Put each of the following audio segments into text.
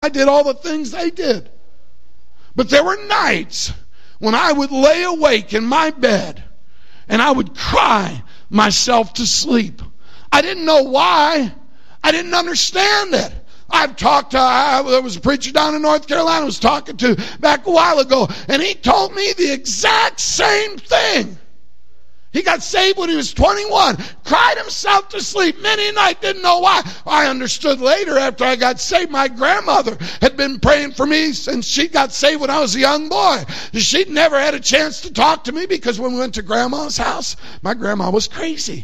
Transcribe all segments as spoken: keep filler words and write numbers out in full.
I did all the things they did. But there were nights when I would lay awake in my bed and I would cry myself to sleep. I didn't know why. I didn't understand it. I've talked to, I, there was a preacher down in North Carolina I was talking to back a while ago, and he told me the exact same thing. He got saved when he was twenty-one, cried himself to sleep many a night, didn't know why. I understood later after I got saved, my grandmother had been praying for me since she got saved when I was a young boy. She'd never had a chance to talk to me because when we went to grandma's house, my grandma was crazy.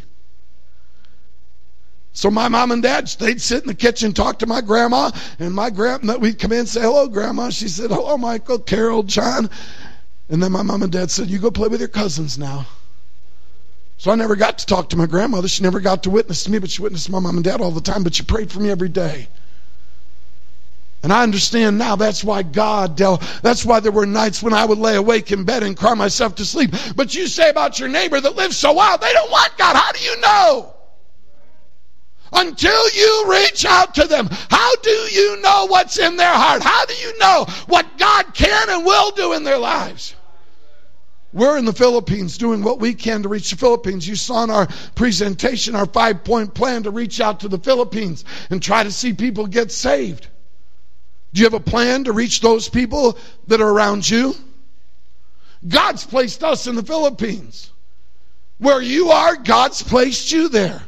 So my mom and dad, they'd sit in the kitchen, talk to my grandma, and my grandma, we'd come in and say, hello, Grandma. She said, hello, Michael, Carol, John. And then my mom and dad said, you go play with your cousins now. So I never got to talk to my grandmother. She never got to witness to me, but she witnessed to my mom and dad all the time, but she prayed for me every day. And I understand now that's why God dealt, that's why there were nights when I would lay awake in bed and cry myself to sleep. But you say about your neighbor that lives so wild, they don't want God. How do you know? Until you reach out to them. How do you know what's in their heart? How do you know what God can and will do in their lives? We're in the Philippines doing what we can to reach the Philippines. You saw in our presentation our five-point plan to reach out to the Philippines and try to see people get saved. Do you have a plan to reach those people that are around you? God's placed us in the Philippines. Where you are, God's placed you there.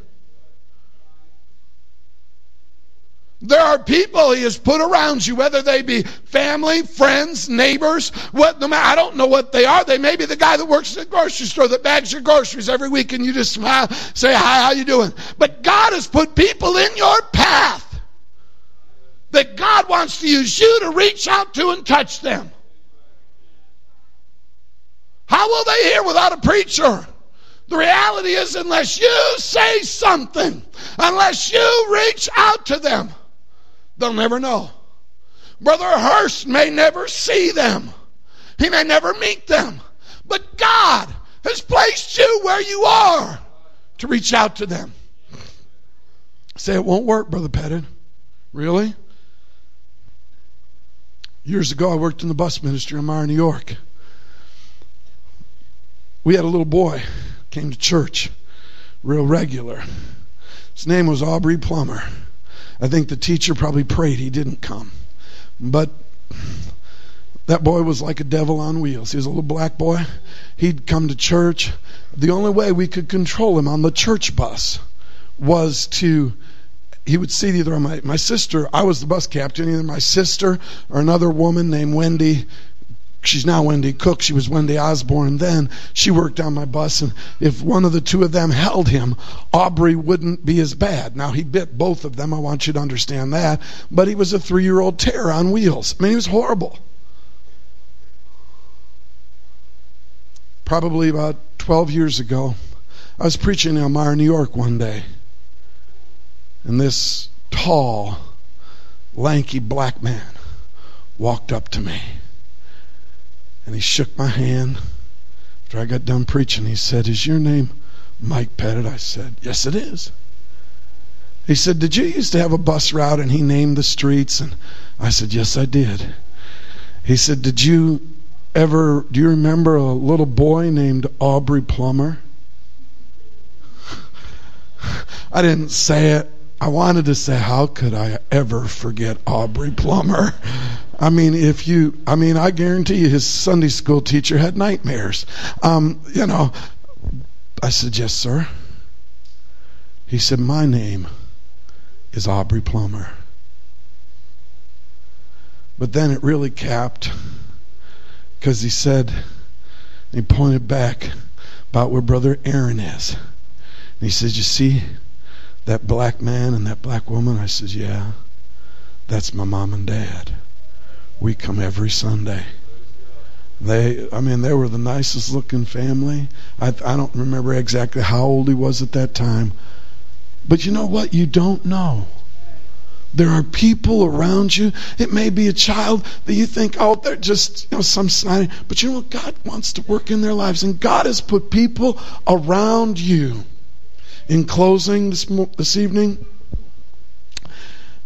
There are people He has put around you, whether they be family, friends, neighbors, what, no matter, I don't know what they are. They may be the guy that works at the grocery store that bags your groceries every week and you just smile, say, hi, how you doing? But God has put people in your path that God wants to use you to reach out to and touch them. How will they hear without a preacher? The reality is, unless you say something, unless you reach out to them, they'll never know. Brother Hurst may never see them. He may never meet them. But God has placed you where you are to reach out to them. Say it won't work, Brother Pettit. Really? Years ago, I worked in the bus ministry in Meyer, New York. We had a little boy, came to church, real regular. His name was Aubrey Plummer. I think the teacher probably prayed he didn't come. But that boy was like a devil on wheels. He was a little black boy. He'd come to church. The only way we could control him on the church bus was to, he would sit either on my, my sister, I was the bus captain, either my sister or another woman named Wendy. She's now Wendy Cook. She was Wendy Osborne then. She worked on my bus, and if one of the two of them held him, Aubrey wouldn't be as bad. Now, he bit both of them. I want you to understand that. But he was a three-year-old terror on wheels. I mean, he was horrible. Probably about twelve years ago, I was preaching in Elmira, New York one day. And this tall, lanky black man walked up to me. And he shook my hand after I got done preaching. He said, is your name Mike Pettit? I said, yes, it is. He said, did you used to have a bus route? And he named the streets. And I said, yes, I did. He said, did you ever, do you remember a little boy named Aubrey Plummer? I didn't say it. I wanted to say, how could I ever forget Aubrey Plummer? I mean, if you, I mean, I guarantee you his Sunday school teacher had nightmares. Um, you know, I said, yes, sir. He said, my name is Aubrey Plummer. But then it really capped, because he said, he pointed back about where Brother Aaron is. And he said, you see that black man and that black woman? I said, yeah, that's my mom and dad. We come every Sunday. They, I mean, they were the nicest looking family. I, I don't remember exactly how old he was at that time. But you know what? You don't know. There are people around you. It may be a child that you think, oh, they're just, you know, some snide. But you know what? God wants to work in their lives. And God has put people around you. In closing this, this evening,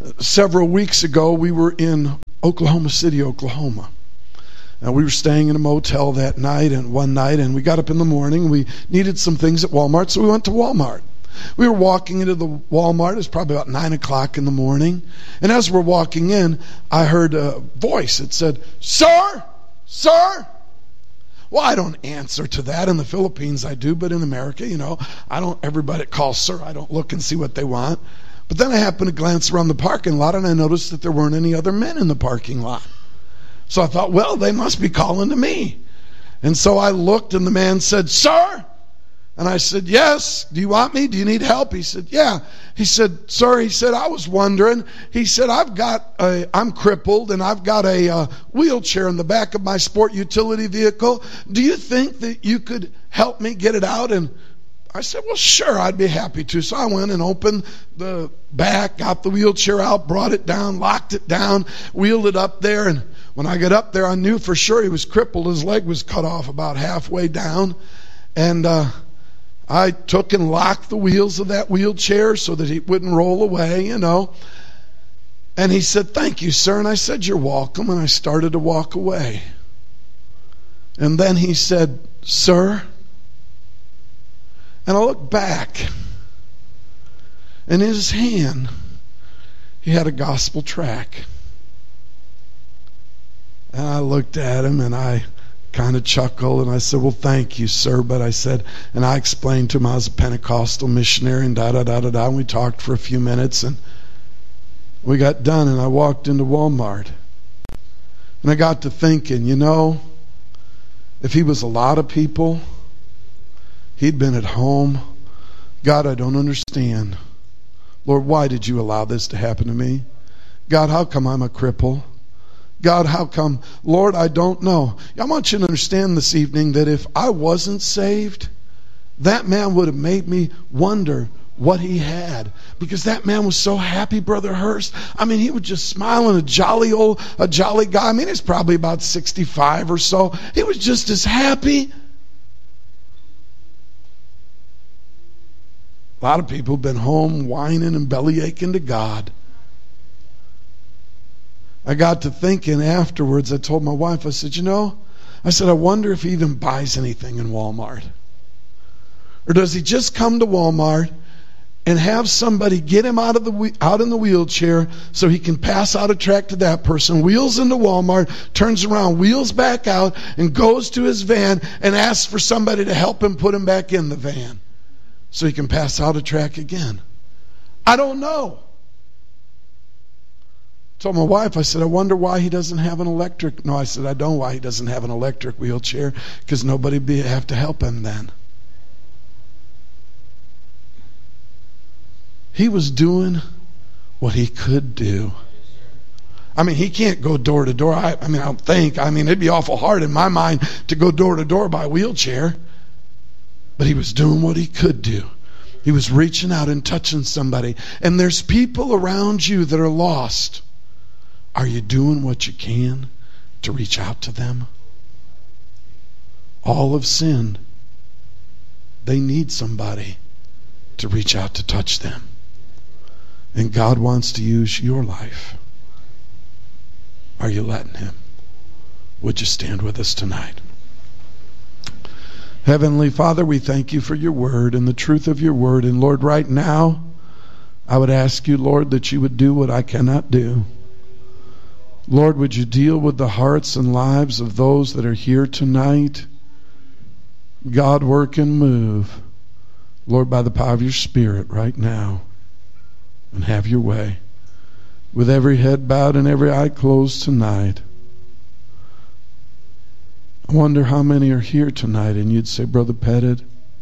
several weeks ago, we were in Oklahoma City, Oklahoma. And we were staying in a motel that night and one night, and we got up in the morning. We needed some things at Walmart, so we went to Walmart. We were walking into the Walmart. It was probably about nine o'clock in the morning. And as we're walking in, I heard a voice. It said, "Sir, sir." Well, I don't answer to that. In the Philippines, I do, but in America, you know, I don't. Everybody calls sir. I don't look and see what they want. But then I happened to glance around the parking lot, and I noticed that there weren't any other men in the parking lot. So I thought, well, they must be calling to me. And so I looked, and the man said, "Sir?" And I said, "Yes. Do you want me? Do you need help?" He said, "Yeah." He said, "Sir," he said, "I was wondering." He said, I've got a, I'm crippled, and I've got a uh, wheelchair in the back of my sport utility vehicle. Do you think that you could help me get it out?" And I said, "Well, sure, I'd be happy to." So I went and opened the back, got the wheelchair out, brought it down, locked it down, wheeled it up there. And when I got up there, I knew for sure he was crippled. His leg was cut off about halfway down. And uh, I took and locked the wheels of that wheelchair so that he wouldn't roll away, you know. And he said, "Thank you, sir." And I said, "You're welcome." And I started to walk away. And then he said, "Sir?" And I looked back. And in his hand, he had a gospel tract. And I looked at him and I kind of chuckled and I said, "Well, thank you, sir." But I said, and I explained to him I was a Pentecostal missionary and da da da da da. And we talked for a few minutes and we got done and I walked into Walmart. And I got to thinking, you know, if he was a lot of people, he'd been at home. God, I don't understand. Lord, why did you allow this to happen to me? God, how come I'm a cripple? God, how come? Lord, I don't know. I want you to understand this evening that if I wasn't saved, that man would have made me wonder what he had. Because that man was so happy, Brother Hurst. I mean, he was just smiling, a jolly old, a jolly guy. I mean, he's probably about sixty-five or so. He was just as happy. A lot of people have been home whining and belly aching to God. I got to thinking afterwards, I told my wife, I said, you know, I said, I wonder if he even buys anything in Walmart. Or does he just come to Walmart and have somebody get him out of the out in the wheelchair so he can pass out a tract to that person, wheels into Walmart, turns around, wheels back out, and goes to his van and asks for somebody to help him put him back in the van so he can pass out a tract again. I don't know. I told my wife, I said, I wonder why he doesn't have an electric. No, I said, I don't know why he doesn't have an electric wheelchair, because nobody would have to help him then. He was doing what he could do. I mean, he can't go door to door. I, I mean, I don't think. I mean, it'd be awful hard in my mind to go door to door by wheelchair. But he was doing what he could do. He was reaching out and touching somebody. And there's people around you that are lost. Are you doing what you can to reach out to them? All have sinned. They need somebody to reach out to touch them. And God wants to use your life. Are you letting Him? Would you stand with us tonight? Heavenly Father, we thank you for your word and the truth of your word. And Lord, right now, I would ask you, Lord, that you would do what I cannot do. Lord, would you deal with the hearts and lives of those that are here tonight? God, work and move, Lord, by the power of your Spirit right now. And have your way. With every head bowed and every eye closed tonight. I wonder how many are here tonight and you'd say, Brother Pettit,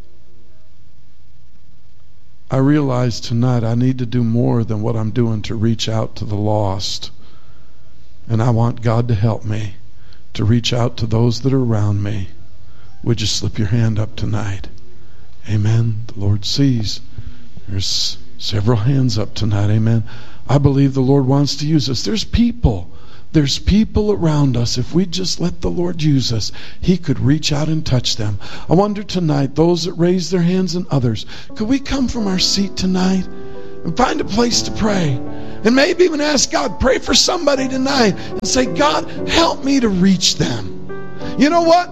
I realize tonight I need to do more than what I'm doing to reach out to the lost. And I want God to help me to reach out to those that are around me. Would you slip your hand up tonight? Amen. The Lord sees. There's several hands up tonight. Amen. I believe the Lord wants to use us. There's people. There's people around us. If we just let the Lord use us, He could reach out and touch them. I wonder tonight, those that raise their hands and others, could we come from our seat tonight and find a place to pray? And maybe even ask God, pray for somebody tonight and say, God, help me to reach them. You know what?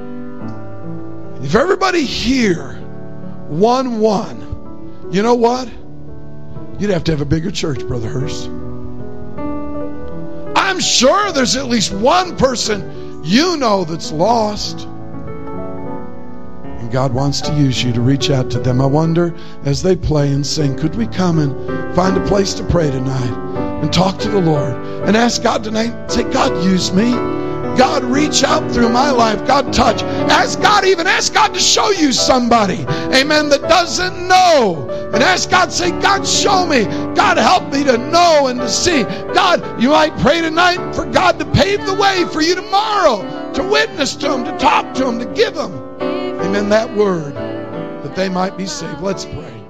If everybody here won one, you know what? You'd have to have a bigger church, Brother Hurst. I'm sure there's at least one person you know that's lost. And God wants to use you to reach out to them. I wonder, as they play and sing, could we come and find a place to pray tonight and talk to the Lord and ask God tonight, say, God, use me. God, reach out through my life. God, touch. Ask God, even ask God to show you somebody, amen, that doesn't know. And ask God, say, God, show me. God, help me to know and to see. God, you might pray tonight for God to pave the way for you tomorrow, to witness to them, to talk to them, to give them, amen, that word, that they might be saved. Let's pray.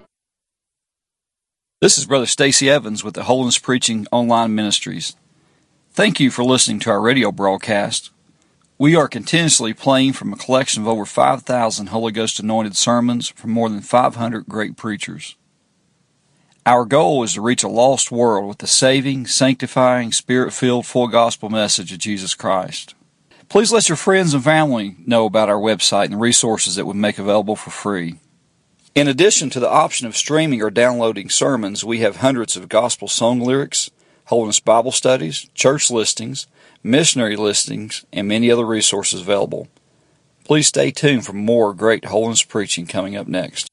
This is Brother Stacy Evans with the Holiness Preaching Online Ministries. Thank you for listening to our radio broadcast. We are continuously playing from a collection of over five thousand Holy Ghost anointed sermons from more than five hundred great preachers. Our goal is to reach a lost world with the saving, sanctifying, spirit-filled, full gospel message of Jesus Christ. Please let your friends and family know about our website and the resources that we make available for free. In addition to the option of streaming or downloading sermons, we have hundreds of gospel song lyrics, Holiness Bible studies, church listings, missionary listings, and many other resources available. Please stay tuned for more great holiness preaching coming up next.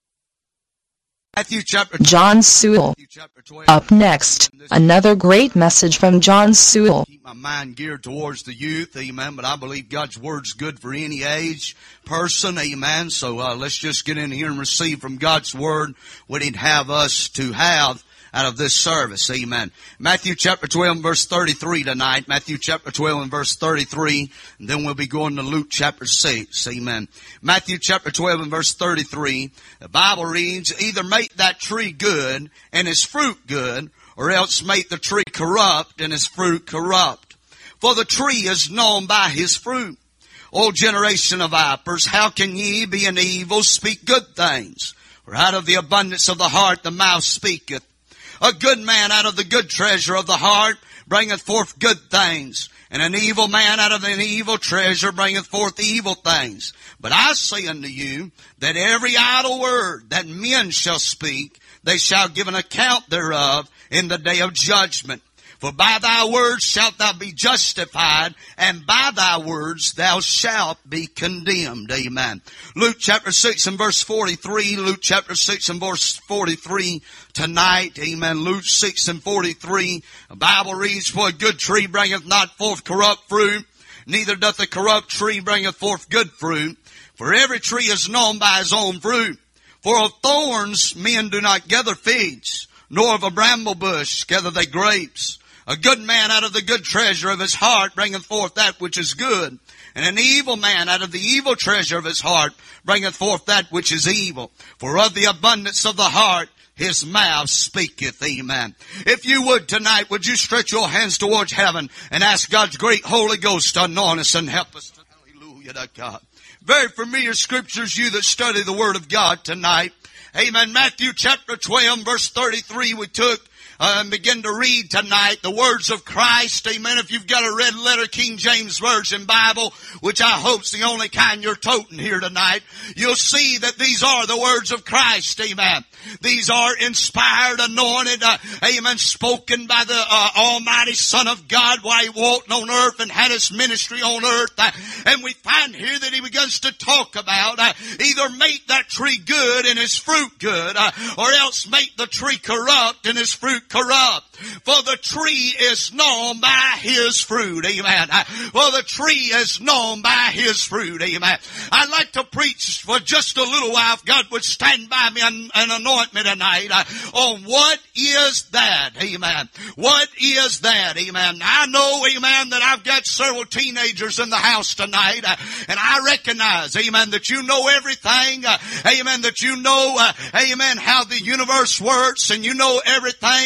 Matthew chapter John Sewell. Up next, another great message from John Sewell. Keep my mind geared towards the youth, amen, but I believe God's word's good for any age, person, amen. So uh, let's just get in here and receive from God's word what He'd have us to have out of this service, amen. Matthew chapter twelve and verse thirty-three tonight. Matthew chapter twelve and verse thirty-three. And then we'll be going to Luke chapter six, amen. Matthew chapter twelve and verse thirty-three. The Bible reads, either make that tree good and its fruit good, or else make the tree corrupt and its fruit corrupt. For the tree is known by his fruit. O generation of vipers, how can ye, being evil, speak good things? For out of the abundance of the heart the mouth speaketh. A good man out of the good treasure of the heart bringeth forth good things, and an evil man out of an evil treasure bringeth forth evil things. But I say unto you, that every idle word that men shall speak, they shall give an account thereof in the day of judgment. For by thy words shalt thou be justified, and by thy words thou shalt be condemned. Amen. Luke chapter six and verse forty-three. Luke chapter six and verse forty-three tonight. Amen. Luke six and forty-three. The Bible reads, for a good tree bringeth not forth corrupt fruit, neither doth a corrupt tree bringeth forth good fruit. For every tree is known by his own fruit. For of thorns men do not gather figs, nor of a bramble bush gather they grapes. A good man out of the good treasure of his heart bringeth forth that which is good. And an evil man out of the evil treasure of his heart bringeth forth that which is evil. For of the abundance of the heart his mouth speaketh. Amen. If you would tonight, would you stretch your hands towards heaven and ask God's great Holy Ghost to anoint us and help us. Hallelujah to God. Very familiar scriptures, you that study the Word of God tonight. Amen. Matthew chapter twelve, verse thirty-three, we took Uh, and begin to read tonight the words of Christ. Amen. If you've got a red letter King James Version Bible, which I hope's the only kind you're toting here tonight, you'll see that these are the words of Christ. Amen. These are inspired, anointed, uh, amen, spoken by the uh, Almighty Son of God while He walked on earth and had His ministry on earth. Uh, and we find here that He begins to talk about uh, either make that tree good and its fruit good, uh, or else make the tree corrupt and its fruit corrupt. For the tree is known by his fruit. Amen. For the tree is known by his fruit. Amen. I'd like to preach for just a little while, if God would stand by me and, and anoint me tonight, uh, on what is that. Amen. What is that? Amen. I know, amen, that I've got several teenagers in the house tonight, uh, and I recognize, amen, that you know everything. Uh, amen. That you know, uh, amen, how the universe works, and you know everything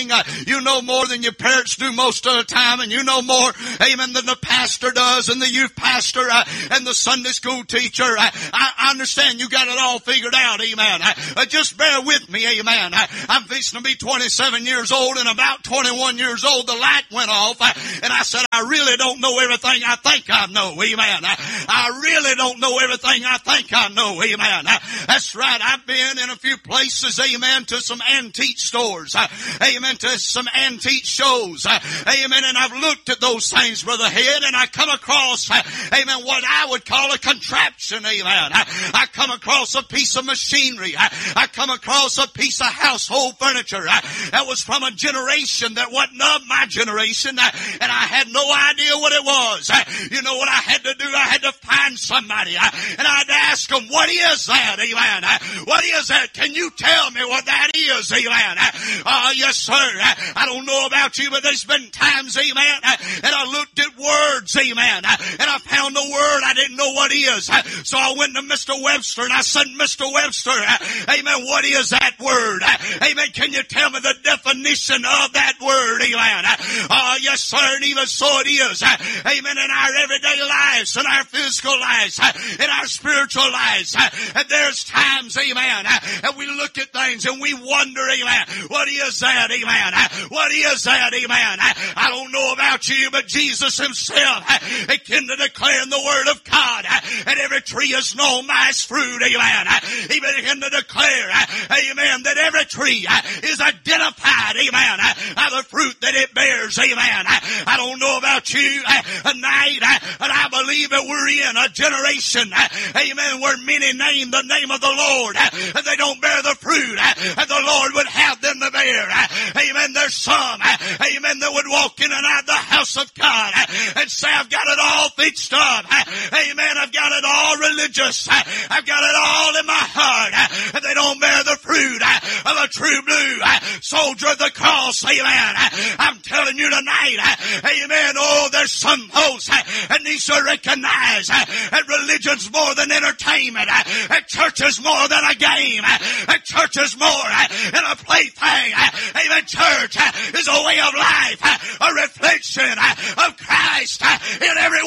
everything. You know more than your parents do most of the time, and you know more, amen, than the pastor does, and the youth pastor, uh, and the Sunday school teacher. I, I understand you got it all figured out, amen. Uh, just bear with me, amen. I, I'm fixing to be twenty-seven years old, and about twenty-one years old, the light went off, uh, and I said, I really don't know everything I think I know, amen. I, I really don't know everything I think I know, amen. I, that's right, I've been in a few places, amen, to some antique stores, uh, amen, to some antique shows, uh, amen, and I've looked at those things, Brother Head, and I come across, uh, amen, what I would call a contraption, amen. I, I come across a piece of machinery. I, I come across a piece of household furniture I, that was from a generation that wasn't of my generation, I, and I had no idea what it was. I, you know what I had to do? I had to find somebody, I, and I'd ask them, what is that, amen? I, what is that? Can you tell me what that is, amen? Uh, yes, sir. I, I don't know about you, but there's been times, amen, I, and I looked at words, amen, I, and I found a word I didn't know what is. I, so I went to Mister Webster and I said, Mister Webster, uh, amen, what is that word? Uh, amen, can you tell me the definition of that word, amen? Uh, uh, yes, sir, and even so it is, uh, amen, in our everyday lives, in our physical lives, uh, in our spiritual lives, uh, and there's times, amen, uh, and we look at things and we wonder, amen, what is that, amen? Uh, what is that, amen? Uh, I don't know about you, but Jesus himself uh, began to declare in the Word of God, uh, and every tree is known by its fruit, amen. He began to declare, amen, that every tree is identified, amen, by the fruit that it bears, amen. I don't know about you tonight, but I believe that we're in a generation, amen, where many name the name of the Lord, and they don't bear the fruit that the Lord would have them to bear. Amen. There's some, amen, that would walk in and out of the house of God and say, I've got it all fixed up. Amen. I've got it all religious. I've got it all in my heart. And they don't bear the fruit of a true blue soldier of the cross. Amen. I'm telling you tonight, amen, oh, there's some folks that need to recognize that religion's more than entertainment. That church is more than a game. That church is more than a plaything. Amen. Church is a way of life, a reflection of Christ in every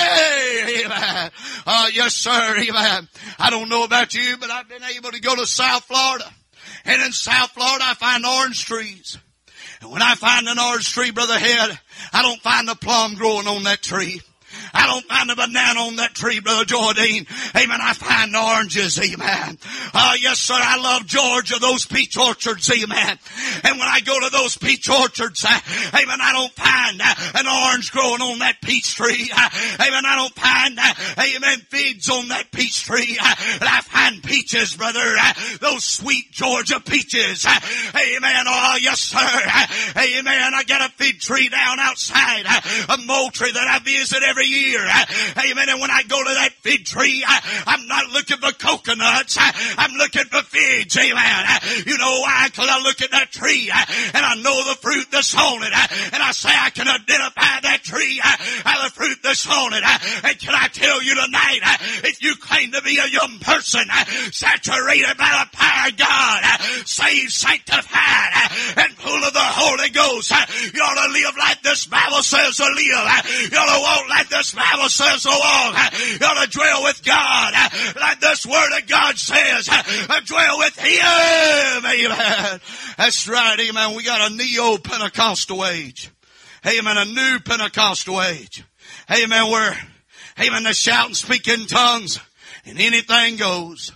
way. Amen. Uh, yes, sir. Amen. I don't know about you, but I've been able to go to South Florida. And in South Florida, I find orange trees. And when I find an orange tree, Brother Head, I don't find a plum growing on that tree. I don't find a banana on that tree, Brother Jordan. Amen. I find oranges. Amen. Uh, yes, sir. I love Georgia, those peach orchards. Amen. And when I go to those peach orchards, uh, amen, I don't find uh, an orange growing on that peach tree. Uh, amen. I don't find, uh, amen, figs on that peach tree. Uh, but I find peaches, brother. Uh, those sweet Georgia peaches. Uh, amen. Oh, yes, sir. Uh, amen. I got a fig tree down outside uh, of Moultrie that I visit every year. Amen. And when I go to that fig tree, I'm not looking for coconuts. I'm looking for figs. Amen. You know why? Because I look at that tree and I know the fruit that's on it. And I say I can identify that tree by the fruit that's on it. And can I tell you tonight, if you claim to be a young person saturated by the power of God, saved, sanctified, and full of the Holy Ghost, you ought to live like this Bible says to live. You ought to walk like this Bible says to walk. You ought to dwell with God like this Word of God says. Dwell with Him. Amen. That's right. Amen. We got a neo-Pentecostal age. Amen. A new Pentecostal age. Amen. Where, amen, they shout and speak in tongues and anything goes.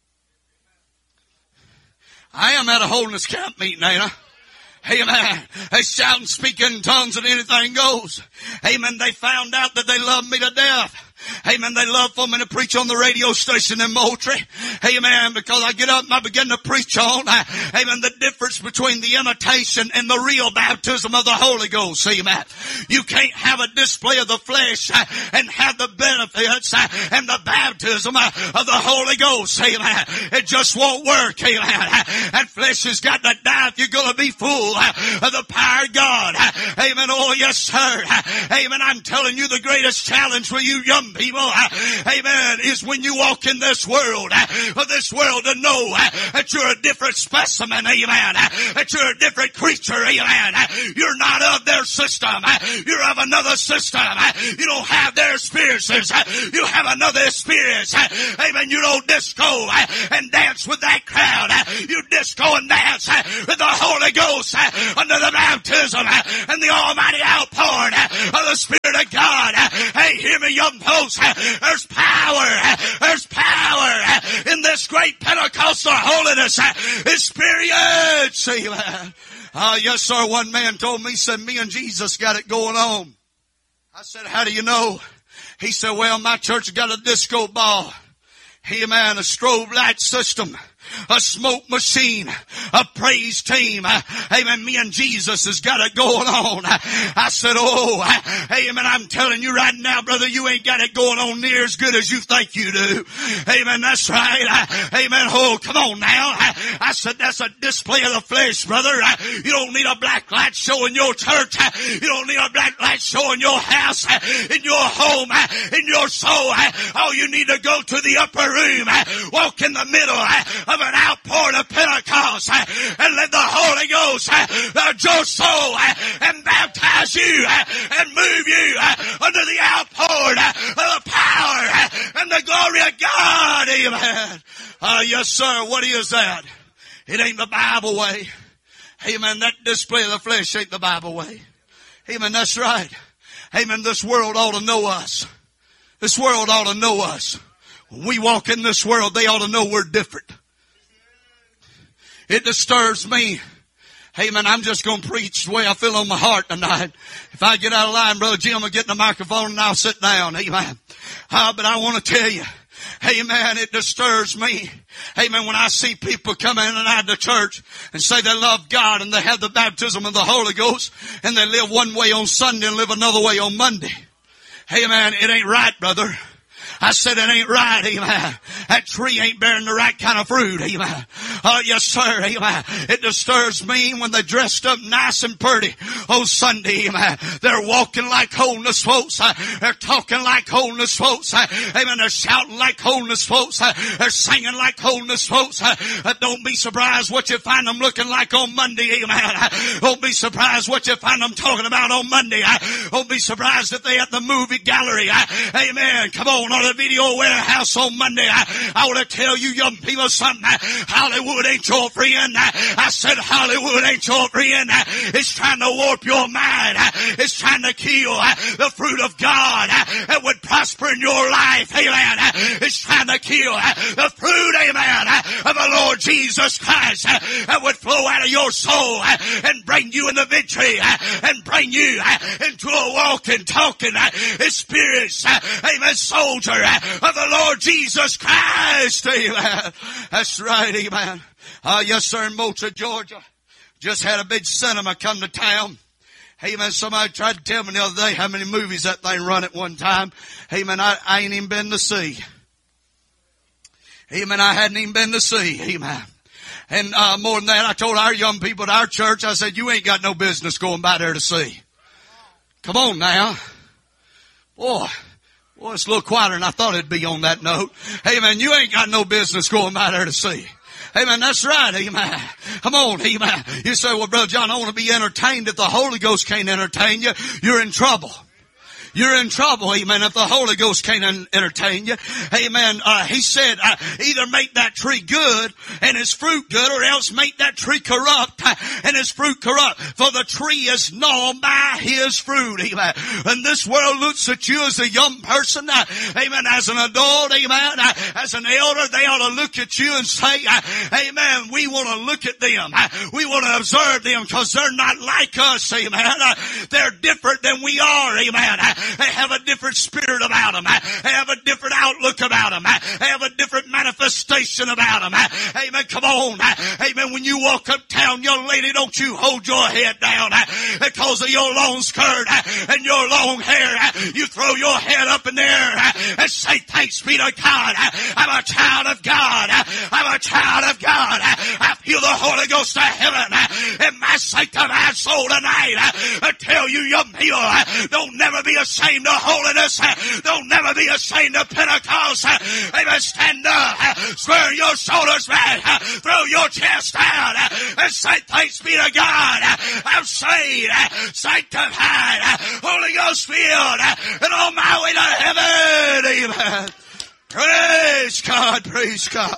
I am at a holiness camp meeting, ain't I? Amen. They shout and speak in tongues and anything goes. Amen. They found out that they love me to death. Amen. They love for me to preach on the radio station in Moultrie. Amen. Because I get up and I begin to preach on, amen, the difference between the imitation and the real baptism of the Holy Ghost. Amen. You can't have a display of the flesh and have the benefits and the baptism of the Holy Ghost. Amen. It just won't work. Amen. And flesh has got to die if you're going to be full of the power of God. Amen. Oh, yes, sir. Amen. I'm telling you the greatest challenge for you young young people, amen, is when you walk in this world, for this world to know that you're a different specimen, amen, that you're a different creature, amen. You're not of their system. You're of another system. You don't have their experiences. You have another experience. Amen. You don't disco and dance with that crowd. You disco and dance with the Holy Ghost under the baptism and the almighty outpouring of the Spirit of God. Hey, hear me, young folks. There's power. There's power in this great Pentecostal holiness experience. Amen. Uh, yes, sir. One man told me, he said, me and Jesus got it going on. I said, how do you know? He said, well, my church got a disco ball. Amen. A strobe light system. A smoke machine, a praise team. Amen. Me and Jesus has got it going on. I said, oh, amen. I'm telling you right now, brother, you ain't got it going on near as good as you think you do. Amen. That's right. Amen. Oh, come on now. I said, that's a display of the flesh, brother. You don't need a black light show in your church. You don't need a black light show in your house, in your home, in your soul. Oh, you need to go to the upper room, walk in the middle of an outpouring of Pentecost, and let the Holy Ghost touch your soul and baptize you and move you under the outpouring of the power and the glory of God. Amen. Uh, yes, sir. What is that? It ain't the Bible way. Amen. That display of the flesh ain't the Bible way. Amen. That's right. Amen. This world ought to know us. This world ought to know us. When we walk in this world, they ought to know we're different. It disturbs me. Amen. I'm just going to preach the way I feel on my heart tonight. If I get out of line, Brother Jim will get in the microphone and I'll sit down. Amen. Uh, but I want to tell you, amen, it disturbs me. Amen. When I see people come in and out of the church and say they love God and they have the baptism of the Holy Ghost and they live one way on Sunday and live another way on Monday. Amen. It ain't right, brother. I said it ain't right, amen. That tree ain't bearing the right kind of fruit, amen. Oh, yes, sir, amen. It disturbs me when they're dressed up nice and pretty on Sunday, amen. They're walking like holiness folks. They're talking like holiness folks. Amen. They're shouting like holiness folks. They're singing like holiness folks. Don't be surprised what you find them looking like on Monday, amen. Don't be surprised what you find them talking about on Monday. Don't be surprised if they're at the movie gallery. Amen. Come on, on the video warehouse on Monday. I, I want to tell you young people something. Hollywood ain't your friend. I said Hollywood ain't your friend. It's trying to warp your mind. It's trying to kill the fruit of God that would prosper in your life. Amen. It's trying to kill the fruit, amen, of the Lord Jesus Christ that would flow out of your soul and bring you into victory and bring you into a walking, talking experience. Amen. Soldier of the Lord Jesus Christ. Amen. That's right. Amen. Uh, yes, sir. In Moultrie, Georgia, just had a big cinema come to town. Amen. Somebody tried to tell me the other day how many movies that thing run at one time. Amen. I, I ain't even been to see. Amen. I hadn't even been to see. Amen. And uh, more than that, I told our young people at our church, I said, you ain't got no business going by there to see. Come on now. Boy. Well, it's a little quieter than I thought it'd be on that note. Amen. You ain't got no business going by there to see. Amen. That's right. Amen. Come on. Amen. You say, well, Brother John, I want to be entertained. If the Holy Ghost can't entertain you, you're in trouble. You're in trouble, amen, if the Holy Ghost can't entertain you. Amen. Uh, he said, uh, either make that tree good and its fruit good, or else make that tree corrupt uh, and its fruit corrupt. For the tree is known by his fruit, amen. And this world looks at you as a young person, uh, amen, as an adult, amen, uh, as an elder, they ought to look at you and say, uh, amen, we want to look at them. Uh, we want to observe them because they're not like us, amen. Uh, they're different than we are, amen. Uh, They have a different spirit about them. They have a different outlook about them. They have a different manifestation about them. Amen. Come on. Amen. When you walk uptown, young lady, don't you hold your head down because of your long skirt and your long hair. You throw your head up in there and say, thanks be to God. I'm a child of God. I'm a child of God. I feel the Holy Ghost of heaven in my sanctified soul tonight. I tell you, young people, don't never be ashamed of holiness. Don't never be ashamed of Pentecost. Amen. Stand up, square your shoulders back, throw your chest out, and say, thanks be to God. I'm saved, sanctified, Holy Ghost filled, and on my way to heaven. Amen. Praise God, praise God.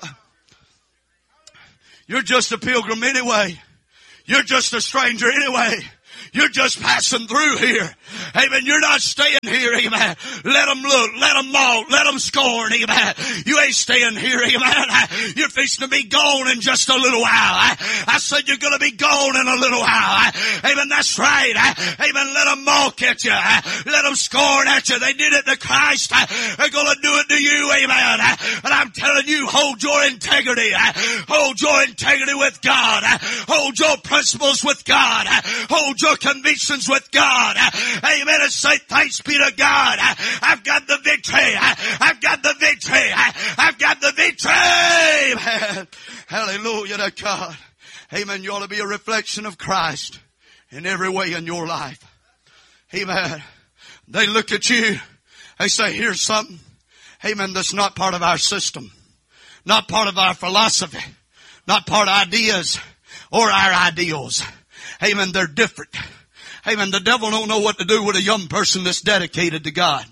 You're just a pilgrim anyway. You're just a stranger anyway. You're just passing through here. Amen. You're not staying here. Amen. Let them look. Let them mock. Let them scorn. Amen. You ain't staying here. Amen. You're fixing to be gone in just a little while. I said you're going to be gone in a little while. Amen. That's right. Amen. Let them mock at you. Let them scorn at you. They did it to Christ. They're going to do it to you. Amen. And I'm telling you, hold your integrity. Hold your integrity with God. Hold your principles with God. Hold your convictions with God. Amen. And say, thanks be to God. I've got the victory. I've got the victory. I've got the victory. Amen. Hallelujah to God. Amen. You ought to be a reflection of Christ in every way in your life. Amen. They look at you. They say, here's something. Amen. That's not part of our system. Not part of our philosophy. Not part of ideas or our ideals. Amen. They're different. Amen. The devil don't know what to do with a young person that's dedicated to God.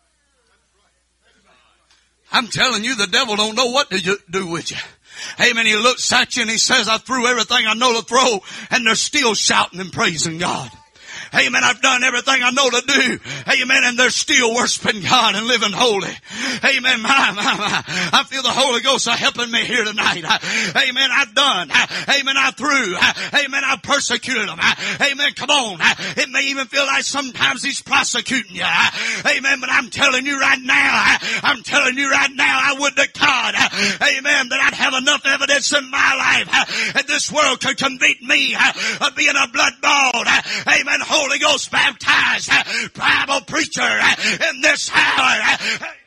I'm telling you, the devil don't know what to do with you. Amen. He looks at you and he says, I threw everything I know to throw, and they're still shouting and praising God. Amen. I've done everything I know to do. Amen. And they're still worshiping God and living holy. Amen. My, my, my. I feel the Holy Ghost helping me here tonight. Amen. I've done. Amen. I threw. Amen. I persecuted them. Amen. Come on. It may even feel like sometimes He's prosecuting you. Amen. But I'm telling you right now, I'm telling you right now, I would to God. Amen. That I'd have enough evidence in my life that this world could convict me of being a blood-bought. Amen. Holy Ghost baptized Bible preacher in this hour.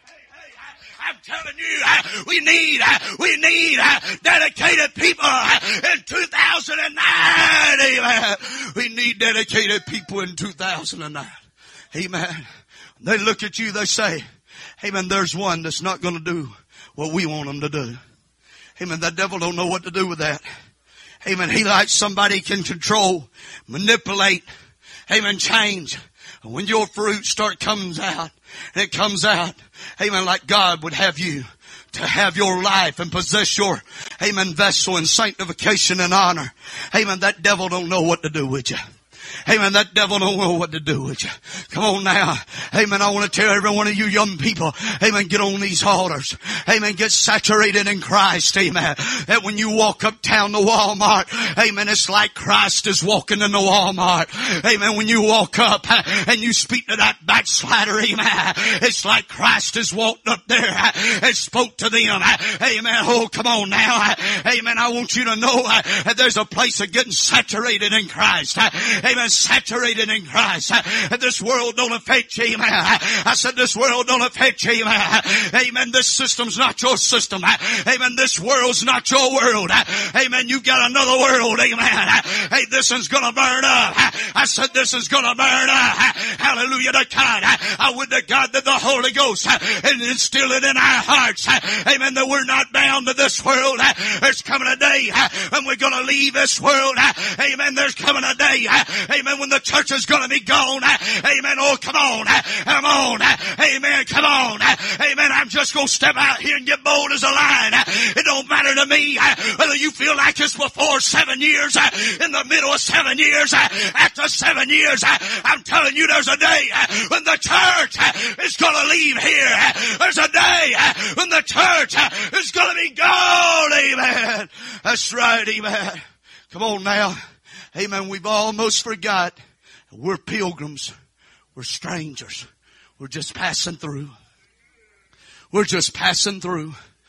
I'm telling you, we need, we need dedicated people in two thousand nine. Amen. We need dedicated people in two thousand nine. Amen. They look at you, they say, amen, there's one that's not going to do what we want them to do. Amen. The devil don't know what to do with that. Amen. He likes somebody can control, manipulate, amen, change. And when your fruit start comes out, and it comes out, amen, like God would have you to have your life and possess your, amen, vessel in sanctification and honor. Amen, that devil don't know what to do with you. Amen. That devil don't know what to do with you. Come on now. Amen. I want to tell every one of you young people, amen, get on these altars. Amen. Get saturated in Christ. Amen. That when you walk uptown to Walmart, amen, it's like Christ is walking in the Walmart. Amen. When you walk up and you speak to that backslider, amen, it's like Christ has walked up there and spoke to them. Amen. Oh, come on now. Amen. I want you to know that there's a place of getting saturated in Christ. Amen. Saturated in Christ. This world don't affect you. Amen. I said this world don't affect you. Amen. Amen. This system's not your system. Amen. This world's not your world. Amen. You got another world. Amen. Hey, this one's gonna burn up. I said this is gonna burn up. Hallelujah to God. I would to God that the Holy Ghost and instill it in our hearts. Amen. That we're not bound to this world. There's coming a day when we're gonna leave this world. Amen. There's coming a day. Amen. When the church is going to be gone. Amen. Oh, come on. Come on. Amen. Come on. Amen. I'm just going to step out here and get bold as a lion. It don't matter to me whether you feel like it's before seven years, in the middle of seven years, after seven years. I'm telling you, there's a day when the church is going to leave here. There's a day when the church is going to be gone. Amen. That's right. Amen. Come on now. Amen. We've almost forgot. We're pilgrims. We're strangers. We're just passing through. We're just passing through.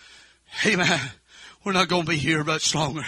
Amen. We're not going to be here much longer.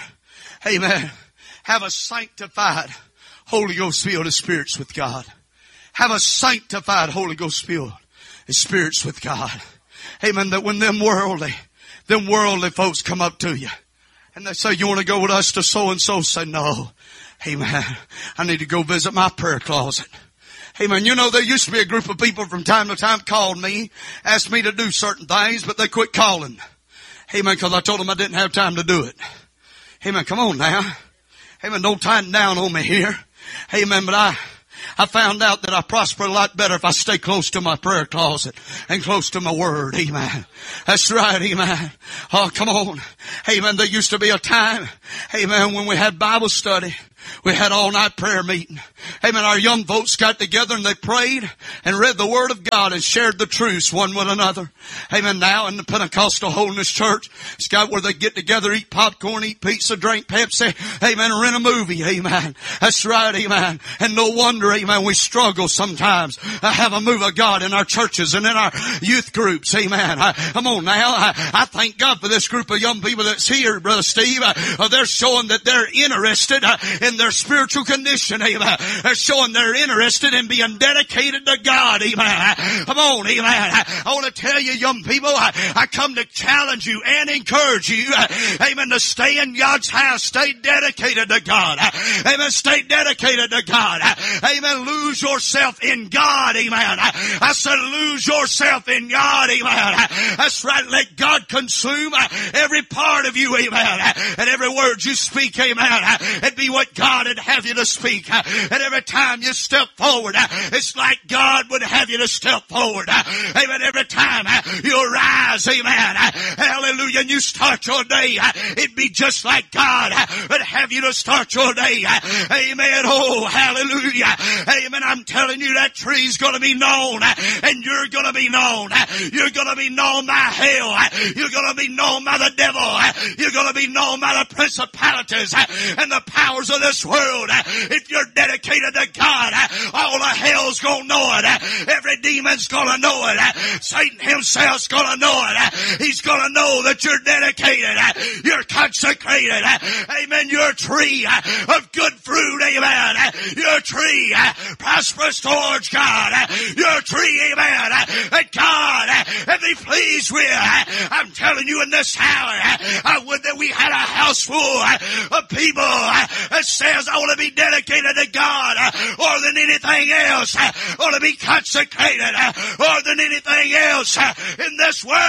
Amen. Have a sanctified Holy Ghost filled experience with God. Have a sanctified Holy Ghost filled experience with God. Amen. That when them worldly, them worldly folks come up to you and they say, you want to go with us to so and so? Say, no. Amen. I need to go visit my prayer closet. Amen. You know, there used to be a group of people from time to time called me, asked me to do certain things, but they quit calling. Amen. Because I told them I didn't have time to do it. Amen. Come on now. Amen. Don't tighten down on me here. Amen. But I, I found out that I prosper a lot better if I stay close to my prayer closet and close to my word. Amen. That's right. Amen. Oh, come on. Amen. There used to be a time, amen, when we had Bible study. We had all night prayer meeting. Amen. Our young folks got together and they prayed and read the Word of God and shared the truths one with another. Amen. Now in the Pentecostal Holiness Church, it's got where they get together, eat popcorn, eat pizza, drink Pepsi. Amen. Rent a movie. Amen. That's right. Amen. And no wonder, amen, we struggle sometimes to have a move of God in our churches and in our youth groups. Amen. I, come on now. I, I thank God for this group of young people that's here, Brother Steve. Uh, they're showing that they're interested uh, in their spiritual condition. Amen. They're showing they're interested in being dedicated to God. Amen. Come on. Amen. I want to tell you, young people, I, I come to challenge you and encourage you. Amen. To stay in God's house. Stay dedicated to God. Amen. Stay dedicated to God. Amen. Lose yourself in God. Amen. I said lose yourself in God. Amen. That's right. Let God consume every part of you. Amen. And every word you speak. Amen. It be what God would have you to speak. And every time you step forward, it's like God would have you to step forward. Amen. Every time you rise, amen, hallelujah, and you start your day, it'd be just like God would have you to start your day. Amen. Oh, hallelujah. Amen. I'm telling you, that tree's going to be known, and you're going to be known. You're going to be known by hell. You're going to be known by the devil. You're going to be known by the principalities and the powers of this world. If you're dedicated to God, all of hell's going to know it. Every demon's going to know it. Satan himself's going to know it. He's going to know that you're dedicated. You're consecrated. Amen. You're a tree of good fruit. Amen. You're a tree prosperous towards God. You're a tree, amen, that God and be pleased with. I'm telling you in this hour, I would that we had a house full of people that says I want to be dedicated to God more than anything else, or to be consecrated more than anything else in this world.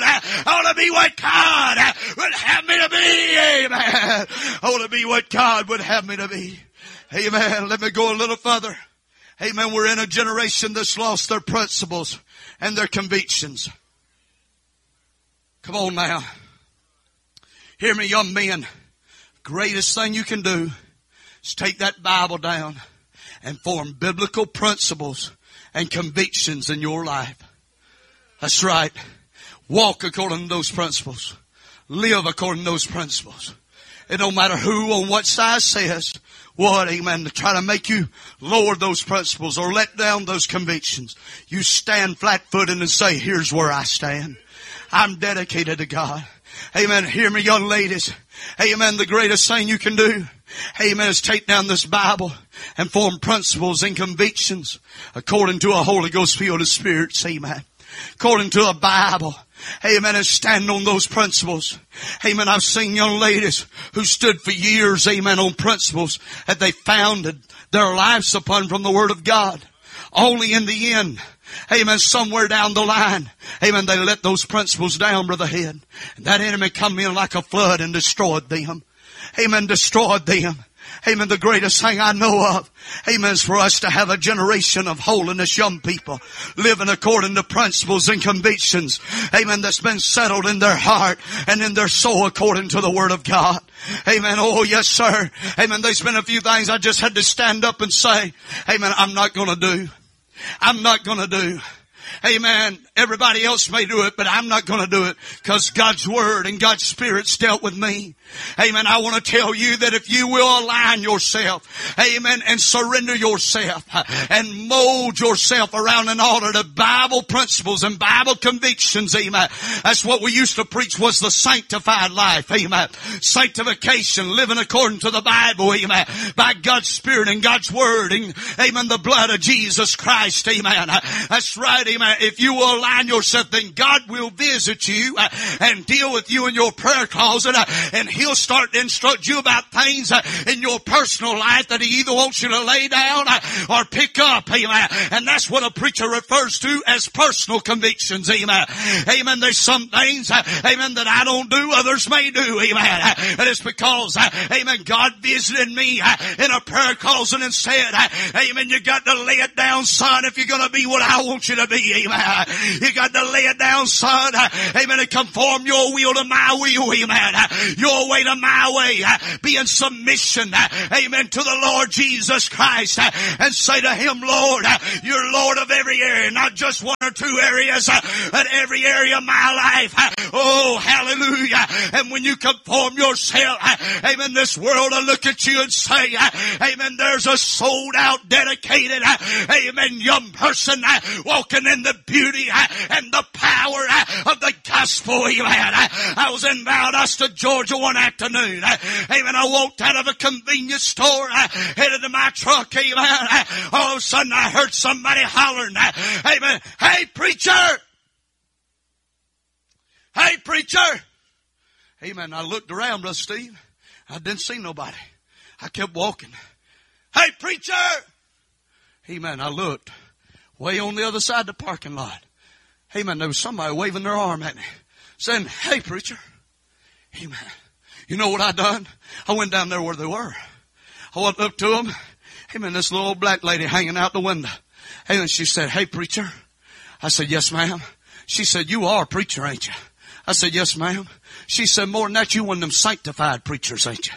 I want to be what God would have me to be. Amen. I want to be what God would have me to be. Amen. Let me go a little further. Amen. We're in a generation that's lost their principles and their convictions. Come on now. Hear me, young men. Greatest thing you can do is take that Bible down and form biblical principles and convictions in your life. That's right. Walk according to those principles. Live according to those principles. It don't matter who on what side says what, amen, to try to make you lower those principles or let down those convictions. You stand flat-footed and say, here's where I stand. I'm dedicated to God. Amen. Hear me, young ladies. Amen. The greatest thing you can do, amen, is take down this Bible and form principles and convictions according to a Holy Ghost filled spirits. Amen. According to a Bible. Amen. And stand on those principles. Amen. I've seen young ladies who stood for years, amen, on principles that they founded their lives upon from the Word of God. Only in the end, amen, somewhere down the line, amen, they let those principles down, Brother Head. And that enemy come in like a flood and destroyed them. Amen. Destroyed them. Amen. The greatest thing I know of, amen, is for us to have a generation of holiness young people living according to principles and convictions, amen, that's been settled in their heart and in their soul according to the Word of God. Amen. Oh, yes, sir. Amen. There's been a few things I just had to stand up and say, amen, I'm not going to do. I'm not going to do. Amen. Everybody else may do it, but I'm not going to do it because God's Word and God's Spirit's dealt with me. Amen. I want to tell you that if you will align yourself, amen, and surrender yourself and mold yourself around an altar to Bible principles and Bible convictions, amen. That's what we used to preach, was the sanctified life, amen. Sanctification, living according to the Bible, amen, by God's Spirit and God's Word, and amen, the blood of Jesus Christ, amen. That's right, amen. If you will align yourself, then God will visit you and deal with you in your prayer closet, and He'll start to instruct you about things in your personal life that He either wants you to lay down or pick up, amen. And that's what a preacher refers to as personal convictions, amen. Amen. There's some things, amen, that I don't do, others may do, amen. And it's because, amen, God visited me in a prayer closet and said, amen, you got to lay it down, son, if you're going to be what I want you to be, amen. You got to lay it down, son, amen, and conform your will to my will, amen. Your way to my way. Be in submission, amen, to the Lord Jesus Christ, and say to Him, Lord, you're Lord of every area, not just one or two areas, but every area of my life. Oh, hallelujah. And when you conform yourself, amen, this world will look at you and say, amen, there's a sold out, dedicated, amen, young person walking in the beauty and the power of the gospel, amen. I was in Valdosta, Georgia one afternoon, amen. I walked out of a convenience store, headed to my truck, amen. All of a sudden I heard somebody hollering, amen, hey preacher! Hey preacher! Amen. I looked around, Brother Steve. I didn't see nobody. I kept walking. Hey preacher! Amen. I looked way on the other side of the parking lot. Amen. There was somebody waving their arm at me, saying, hey preacher. Amen. You know what I done? I went down there where they were. I went up to them. Amen. This little old black lady hanging out the window. Amen. She said, hey preacher. I said, yes ma'am. She said, you are a preacher, ain't you? I said, yes ma'am. She said, more than that, you one of them sanctified preachers, ain't you?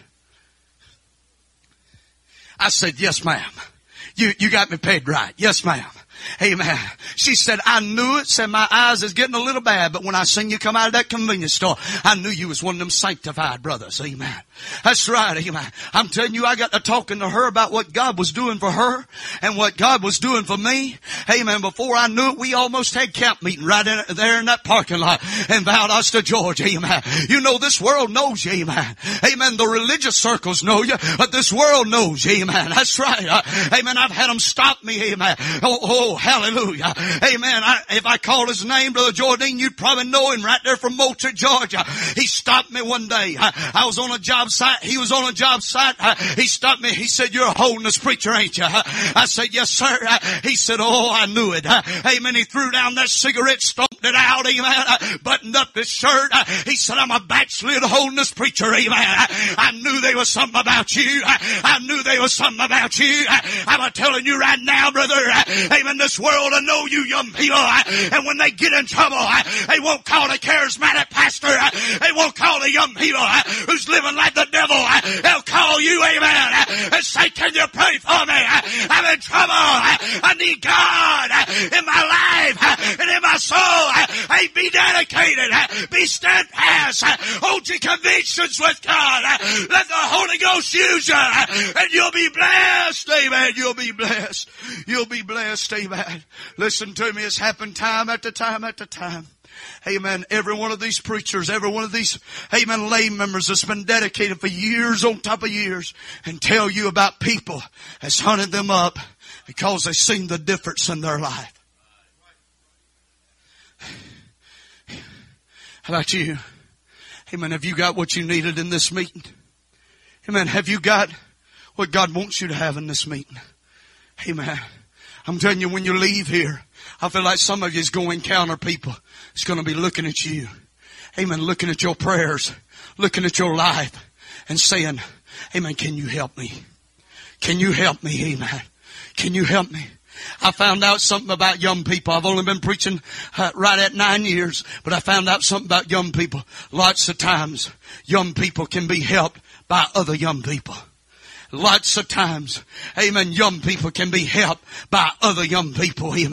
I said, yes ma'am. You, you got me pegged right. Yes ma'am. Amen. She said, I knew it. Said, my eyes is getting a little bad, but when I seen you come out of that convenience store, I knew you was one of them sanctified brothers. Amen. That's right. Amen. I'm telling you, I got to talking to her about what God was doing for her and what God was doing for me. Amen. Before I knew it, we almost had camp meeting right in, there in that parking lot in Valdosta, Georgia. Amen. You know, this world knows you. Amen. Amen. The religious circles know you, but this world knows you. Amen. That's right. Uh, amen. I've had them stop me. Amen. Oh, oh hallelujah. Amen. I, if I called his name, Brother Jordan, you'd probably know him right there from Moultrie, Georgia. He stopped me one day. I, I was on a job site. He was on a job site. Uh, he stopped me. He said, you're a holiness preacher, ain't you? Uh, I said, yes, sir. Uh, he said, oh, I knew it. Uh, amen. He threw down that cigarette, stomped it out, amen. Uh, buttoned up his shirt. Uh, he said, I'm a backslid holiness preacher, amen. Uh, I knew there was something about you. Uh, I knew there was something about you. Uh, I'm telling you right now, brother, uh, amen, this world will know you young people. Uh, and when they get in trouble, uh, they won't call the charismatic pastor. Uh, they won't call the young people uh, who's living like the devil. Uh, they'll call you, amen, uh, and say, can you pray for me? Uh, I'm in trouble. Uh, I need God uh, in my life uh, and in my soul. Uh, hey, be dedicated. Uh, be steadfast. Uh, hold your convictions with God. Uh, let the Holy Ghost use you. Uh, and you'll be blessed. Amen. You'll be blessed. You'll be blessed. Amen. Listen to me. It's happened time after time after time. Amen. Every one of these preachers, every one of these, amen, lay members that's been dedicated for years on top of years and tell you about people that's hunted them up because they've seen the difference in their life. How about you? Amen. Have you got what you needed in this meeting? Amen. Have you got what God wants you to have in this meeting? Amen. I'm telling you, when you leave here, I feel like some of you is going to encounter people that's going to be looking at you. Amen. Looking at your prayers, looking at your life and saying, amen, can you help me? Can you help me? Amen. Can you help me? I found out something about young people. I've only been preaching uh, right at nine years, but I found out something about young people. Lots of times, young people can be helped by other young people. Lots of times, amen, young people can be helped by other young people, amen.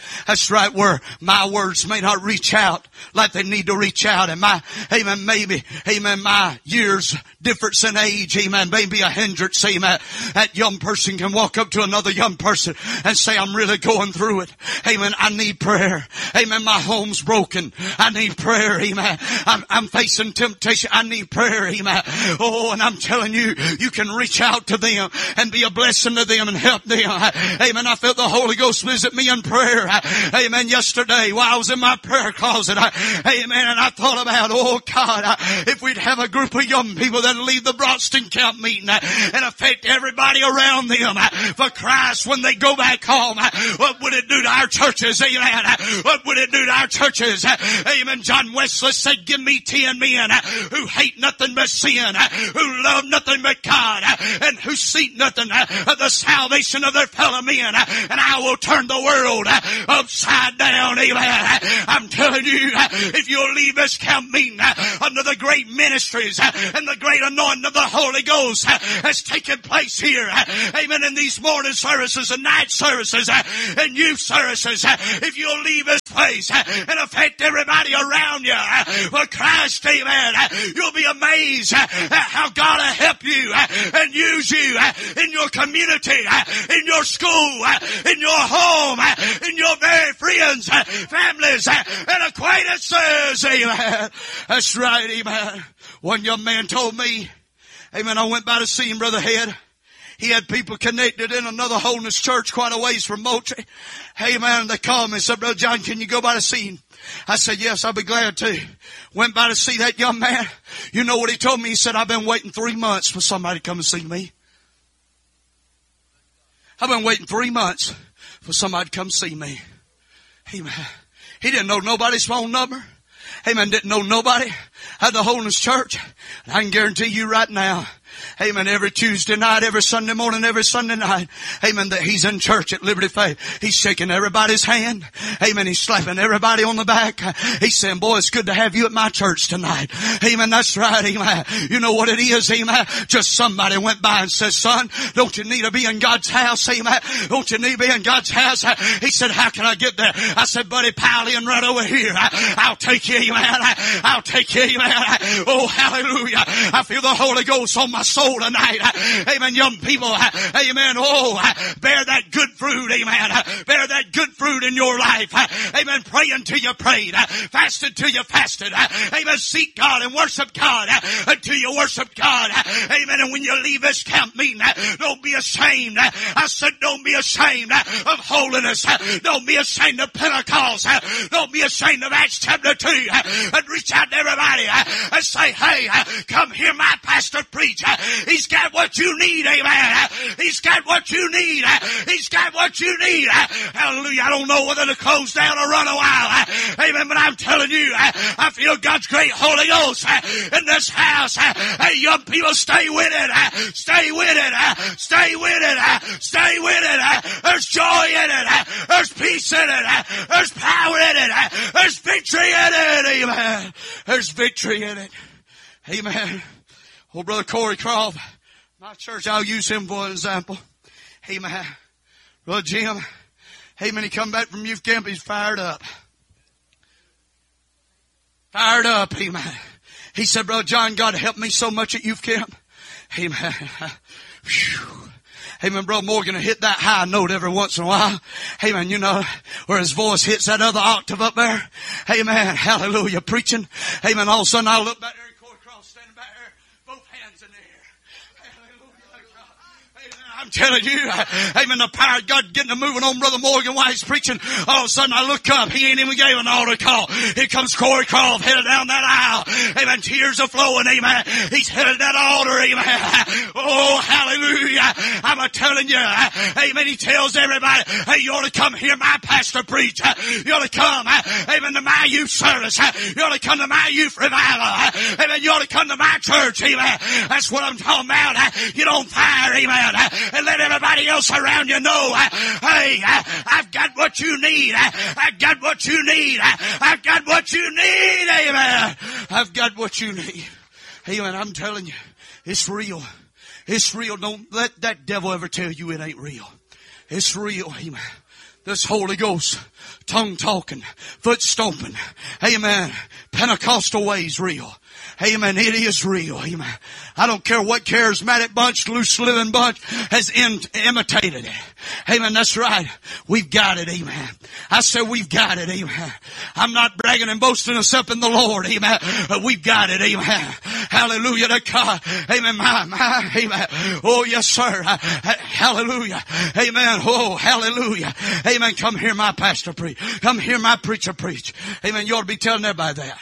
That's right, where my words may not reach out like they need to reach out. And my, amen, maybe, amen, my years difference in age, amen, may be a hindrance, amen. That young person can walk up to another young person and say, I'm really going through it. Amen, I need prayer. Amen, my home's broken. I need prayer, amen. I'm, I'm facing temptation. I need prayer, amen. Oh, and I'm telling you, you can reach out to them and be a blessing to them and help them. Amen, I felt the Holy Ghost visit me in prayer. Amen, yesterday while I was in my prayer closet. Amen, and I thought about, oh God, if we'd have a group of young people that leave the Broxton camp meeting and affect everybody around them for Christ when they go back home, what would it do to our churches? Amen. What would it do to our churches? Amen. John Wesley said, give me ten men who hate nothing but sin, who love nothing but God, and who seek nothing but the salvation of their fellow men, and I will turn the world upside down. Amen. I'm telling you, if you'll leave this camp meeting under the great ministries and the great anointing of the Holy Ghost has taken place here, amen, in these morning services and night services and youth services, if you'll leave this place and affect everybody around you for Christ, amen, you'll be amazed at how God will help you and use you in your community, in your school, in your home, in your very friends, families, and acquaintances, amen. That's right, amen. One young man told me, amen, I went by to see him, Brother Head. He had people connected in another holiness church quite a ways from Moultrie. Hey man, they called me and said, Brother John, can you go by to see him? I said, yes, I'll be glad to. Went by to see that young man. You know what he told me? He said, I've been waiting three months for somebody to come and see me. I've been waiting three months for somebody to come see me. Hey man, he didn't know nobody's phone number. Hey man, didn't know nobody at the holiness church. And I can guarantee you right now, amen, every Tuesday night, every Sunday morning, every Sunday night, amen, that he's in church at Liberty Faith. He's shaking everybody's hand. Amen, he's slapping everybody on the back. He's saying, boy, it's good to have you at my church tonight. Amen, that's right, amen. You know what it is, amen? Just somebody went by and said, son, don't you need to be in God's house, amen? Don't you need to be in God's house? He said, how can I get there? I said, buddy, pile in right over here. I'll take you, amen. I'll take you, amen. Oh, hallelujah. I feel the Holy Ghost on my soul tonight. Amen. Young people, amen. Oh, bear that good fruit, amen. Bear that good fruit in your life. Amen. Pray until you prayed. Fast until you fasted. Amen. Seek God and worship God until you worship God. Amen. And when you leave this camp meeting, don't be ashamed. I said don't be ashamed of holiness. Don't be ashamed of Pentecost. Don't be ashamed of Acts chapter two. And reach out to everybody and say, hey, come hear my pastor preach. He's got what you need, amen. He's got what you need. He's got what you need. Hallelujah. I don't know whether to close down or run a while. Amen. But I'm telling you, I feel God's great Holy Ghost in this house. Hey, young people, stay with it. Stay with it. Stay with it. Stay with it. There's joy in it. There's peace in it. There's power in it. There's victory in it. Amen. There's victory in it. Amen. Oh, Brother Corey Croft, my church, I'll use him for an example. Amen. Brother Jim, amen, he come back from youth camp, he's fired up. Fired up, amen. He said, Brother John, God helped me so much at youth camp. Amen. Whew. Amen. Brother Morgan will hit that high note every once in a while. Amen. You know, where his voice hits that other octave up there. Amen. Hallelujah. Preaching. Amen. All of a sudden I look back there and Corey Cross standing back there, both hands in the air. Hallelujah. Amen. I'm telling you, amen, the power of God getting to moving on Brother Morgan while he's preaching. All of a sudden I look up. He ain't even gave an altar call. Here comes Corey Croft headed down that aisle. Amen. Tears are flowing. Amen. He's headed that altar. Amen. Oh, hallelujah. I'm a telling you. Amen. He tells everybody, hey, you ought to come hear my pastor preach. You ought to come. Amen. To my youth service. You ought to come to my youth revival. Amen. You ought to come to my church. Amen. That's what I'm talking about. Get on fire. Amen. And let everybody else around you know, hey, I've got what you need. I've got what you need. I've got what you need. Amen. I've got what you need. Amen. I'm telling you, it's real. It's real. Don't let that devil ever tell you it ain't real. It's real. Amen. This Holy Ghost, tongue talking, foot stomping, amen, Pentecostal ways real. Amen. It is real. Amen. I don't care what charismatic bunch, loose living bunch has in, imitated it. Amen. That's right. We've got it. Amen. I said we've got it. Amen. I'm not bragging and boasting us up in the Lord. Amen. But we've got it. Amen. Hallelujah to God. Amen. My, my, amen. Oh, yes, sir. Hallelujah. Amen. Oh, hallelujah. Amen. Come hear my pastor preach. Come hear my preacher preach. Amen. You ought to be telling everybody that.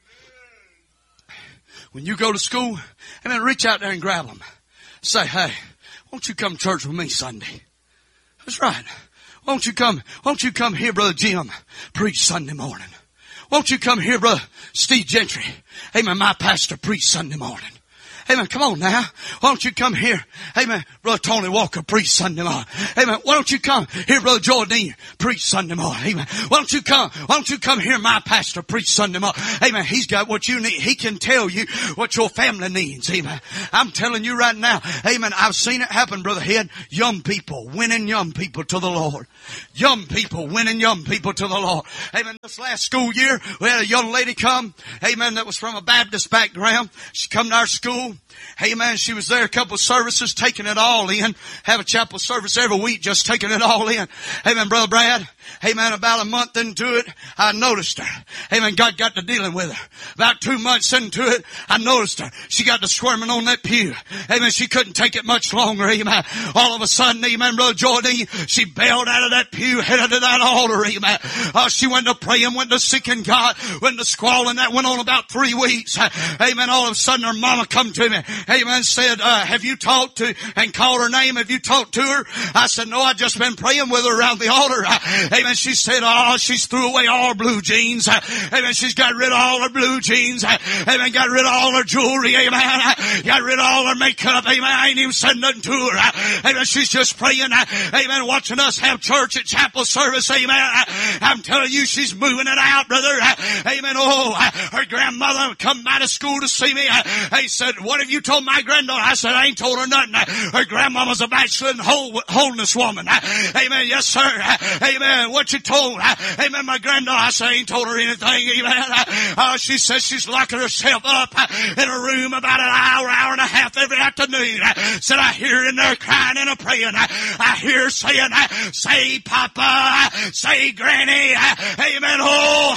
When you go to school, amen, reach out there and grab them. Say, hey, won't you come to church with me Sunday? That's right. Won't you come, won't you come here, Brother Jim, preach Sunday morning? Won't you come here, Brother Steve Gentry? Amen, my pastor, preach Sunday morning. Amen. Come on now. Why don't you come here? Amen. Brother Tony Walker, preach Sunday morning. Amen. Why don't you come here, Brother Jordan, preach Sunday morning. Amen. Why don't you come? Why don't you come here, my pastor, preach Sunday morning. Amen. He's got what you need. He can tell you what your family needs. Amen. I'm telling you right now. Amen. I've seen it happen, Brother Head. Young people, winning young people to the Lord. Young people, winning young people to the Lord. Amen. This last school year, we had a young lady come. Amen. That was from a Baptist background. She come to our school. Amen. She was there a couple of services, taking it all in. Have a chapel service every week, just taking it all in. Amen, Brother Brad. Amen. About a month into it, I noticed her. Amen. God got to dealing with her. About two months into it, I noticed her. She got to squirming on that pew. Amen. She couldn't take it much longer. Amen. All of a sudden, amen, Brother Jordan, she bailed out of that pew, headed to that altar. Amen. Uh, she went to praying, went to seeking God, went to squalling. That went on about three weeks. Amen. All of a sudden, her mama come to me. Amen. Said, uh, have you talked to, and called her name? Have you talked to her? I said, no, I just been praying with her around the altar. Uh, amen. She said, oh, she's threw away all her blue jeans. Uh, amen. She's got rid of all her blue jeans. Uh, amen. Got rid of all her jewelry. Amen. Uh, got rid of all her makeup. Amen. I ain't even said nothing to her. Uh, amen. She's just praying. Uh, amen. Watching us have church at chapel service. Amen. Uh, I'm telling you, she's moving it out, brother. Uh, amen. Oh, uh, her grandmother come out of school to see me. Uh, he said, what have you told my granddaughter? I said, I ain't told her nothing. Her grandmama's a backslidden whole, wholeness woman. Amen. Yes, sir. Amen. What you told? Amen. My granddaughter, I said, I ain't told her anything. Amen. Uh, she says she's locking herself up in a room about an hour, hour and a half every afternoon. Said, I hear her in there crying and a praying. I hear her saying, say Papa, say Granny. Amen. Oh,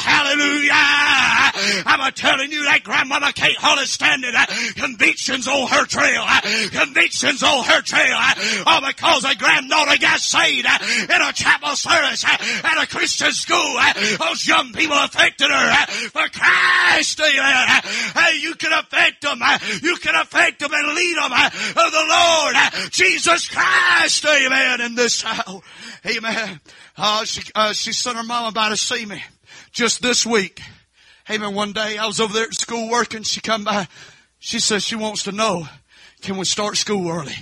hallelujah. I'm telling you, that grandmama can't hardly stand it. Convictions on her trail. Convictions on her trail. Oh, because a granddaughter got saved in a chapel service at a Christian school. Those young people affected her for Christ. Amen. Hey, you can affect them. You can affect them and lead them of the Lord Jesus Christ. Amen. In this hour. Amen. Uh, she, uh, she sent her mama by to see me just this week. Amen. One day I was over there at school working. She come by. She says she wants to know, can we start school early?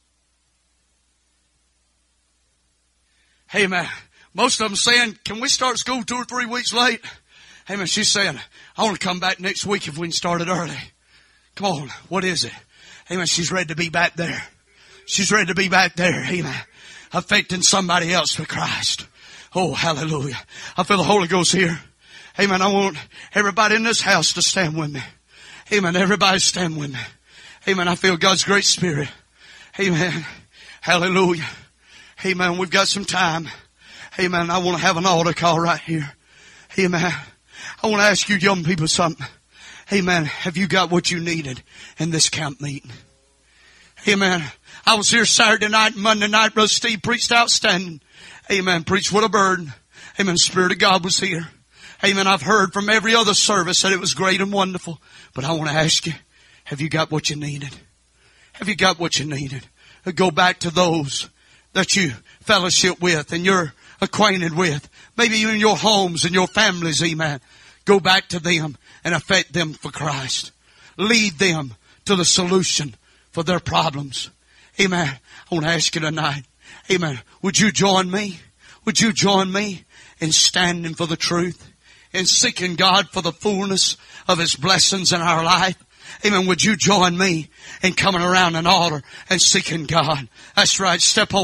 Amen. Most of them saying, can we start school two or three weeks late? Amen. She's saying, I want to come back next week if we can start it early. Come on. What is it? Amen. She's ready to be back there. She's ready to be back there. Amen. Affecting somebody else for Christ. Oh, hallelujah. I feel the Holy Ghost here. Amen. I want everybody in this house to stand with me. Amen. Everybody stand with me. Amen. I feel God's great Spirit. Amen. Hallelujah. Amen. We've got some time. Amen. I want to have an altar call right here. Amen. I want to ask you young people something. Amen. Have you got what you needed in this camp meeting? Amen. I was here Saturday night and Monday night. Brother Steve preached outstanding. Amen. Preached with a burden. Amen. Spirit of God was here. Amen. I've heard from every other service that it was great and wonderful. But I want to ask you, have you got what you needed? Have you got what you needed? Go back to those that you fellowship with and you're acquainted with. Maybe even your homes and your families, amen. Go back to them and affect them for Christ. Lead them to the solution for their problems. Amen. I want to ask you tonight, amen, would you join me? Would you join me in standing for the truth? In seeking God for the fullness of His blessings in our life? Amen. Would you join me in coming around an altar and seeking God? That's right. Step on out.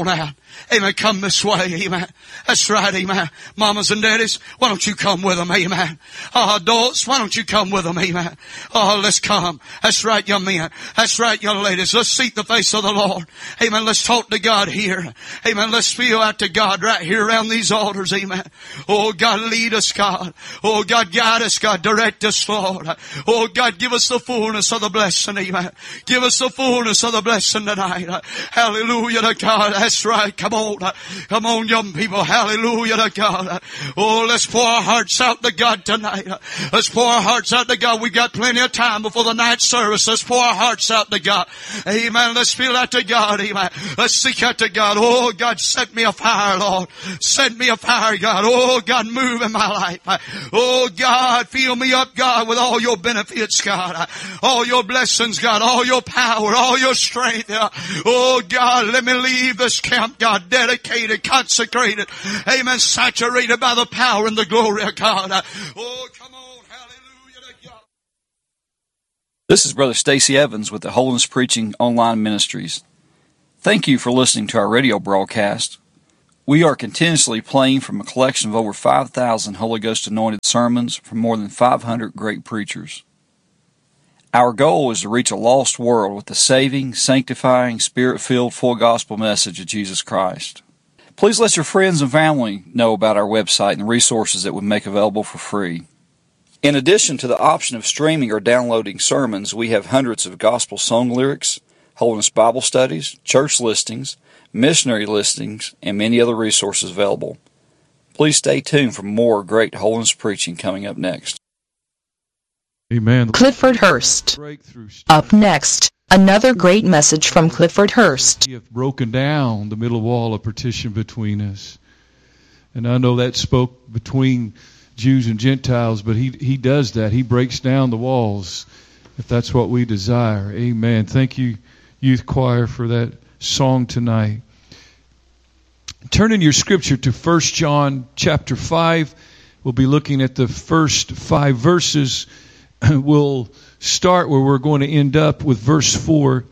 Amen. Come this way. Amen. That's right. Amen. Mamas and daddies, why don't you come with them? Amen. Oh, adults, why don't you come with them? Amen. Oh, let's come. That's right, young men. That's right, young ladies. Let's seek the face of the Lord. Amen. Let's talk to God here. Amen. Let's feel out to God right here around these altars. Amen. Oh, God, lead us, God. Oh, God, guide us, God. Direct us, Lord. Oh, God, give us the fullness of the blessing. Amen. Give us the fullness of the blessing tonight. Hallelujah to God. That's right. Come on. Come on, young people. Hallelujah to God. Oh, let's pour our hearts out to God tonight. Let's pour our hearts out to God. We've got plenty of time before the night service. Let's pour our hearts out to God. Amen. Let's feel out to God. Amen. Let's seek out to God. Oh, God, set me afire, Lord. Set me afire, God. Oh, God, move in my life. Oh, God, fill me up, God, with all your benefits, God. All your blessings, God. All your power. All your strength. Oh, God, let me leave this camp, God, dedicated, consecrated. Amen. Saturated by the power and the glory of God. Oh, come on. Hallelujah to God. This is Brother Stacy Evans with the Holiness Preaching Online Ministries. Thank you for listening to our radio broadcast. We are continuously playing from a collection of over five thousand Holy Ghost anointed sermons from more than five hundred great preachers. Our goal is to reach a lost world with the saving, sanctifying, Spirit-filled, full gospel message of Jesus Christ. Please let your friends and family know about our website and the resources that we make available for free. In addition to the option of streaming or downloading sermons, we have hundreds of gospel song lyrics, Holiness Bible studies, church listings, missionary listings, and many other resources available. Please stay tuned for more great holiness preaching coming up next. Amen. Clifford Hurst. Up next, another great message from Clifford Hurst. You have broken down the middle wall of partition between us. And I know that spoke between Jews and Gentiles, but he, he does that. He breaks down the walls if that's what we desire. Amen. Thank you, youth choir, for that song tonight. Turn in your scripture to First John chapter five. We'll be looking at the first five verses. We'll start where we're going to end up with verse four.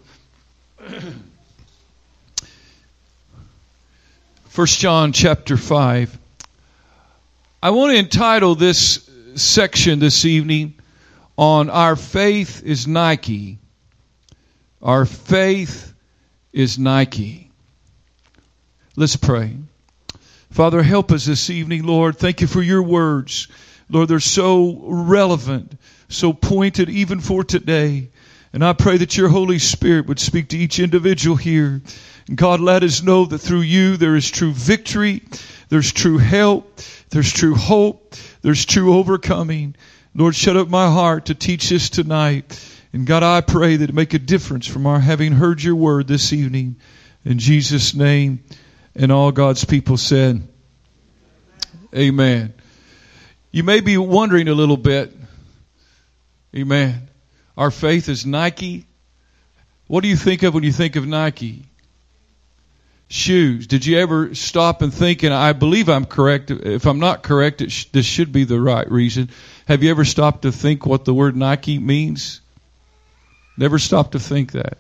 First John chapter five. I want to entitle this section this evening on Our Faith is Nike. Our faith is Nike. Let's pray. Father, help us this evening, Lord. Thank you for your words. Lord, they're so relevant, so pointed even for today. And I pray that your Holy Spirit would speak to each individual here. And God, let us know that through you there is true victory, there's true help, there's true hope, there's true overcoming. Lord, shut up my heart to teach this tonight. And God, I pray that it make a difference from our having heard your word this evening. In Jesus' name, and all God's people said, amen. You may be wondering a little bit, amen, our faith is Nike. What do you think of when you think of Nike? Shoes. Did you ever stop and think, and I believe I'm correct, if I'm not correct, it sh- this should be the right reason. Have you ever stopped to think what the word Nike means? Never stopped to think that.